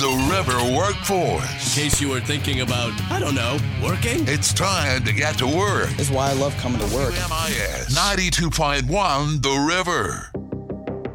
The River Workforce. In case you were thinking about, I don't know, working? It's time to get to work. That's why I love coming to work. WMIS 92.1 The River.